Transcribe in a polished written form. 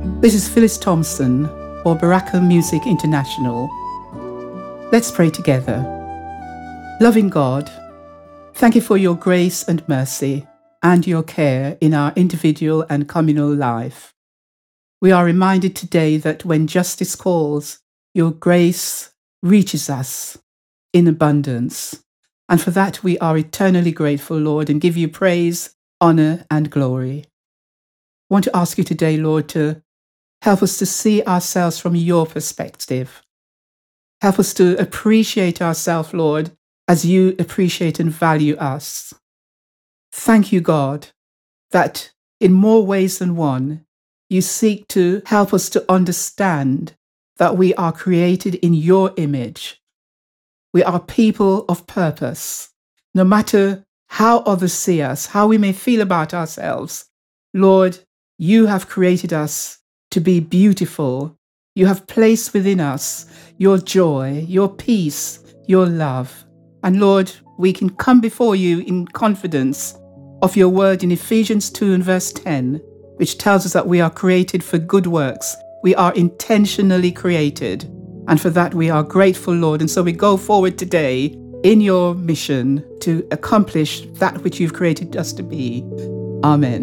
This is Phyllis Thompson for Baraka Music International. Let's pray together. Loving God, thank you for your grace and mercy and your care in our individual and communal life. We are reminded today that when justice calls, your grace reaches us in abundance. And for that we are eternally grateful, Lord, and give you praise, honour and glory. I want to ask you today, Lord, to help us to see ourselves from your perspective. Help us to appreciate ourselves, Lord, as you appreciate and value us. Thank you, God, that in more ways than one, you seek to help us to understand that we are created in your image. We are people of purpose. No matter how others see us, how we may feel about ourselves, Lord, you have created us to be beautiful. You have placed within us your joy, your peace, your love. And Lord, we can come before you in confidence of your word in Ephesians 2 and verse 10, which tells us that we are created for good works. We are intentionally created. And for that we are grateful, Lord. And so we go forward today in your mission to accomplish that which you've created us to be. Amen.